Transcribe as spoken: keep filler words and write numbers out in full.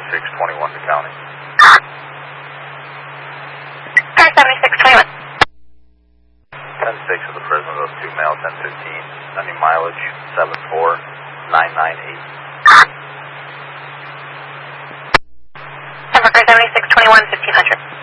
seventy-six twenty-one to county. Car seventy-six twenty-one. ten six of the present of two male, ten fifteen, sending mileage seven four nine nine eight. Car seventy-six twenty-one, fifteen hundred.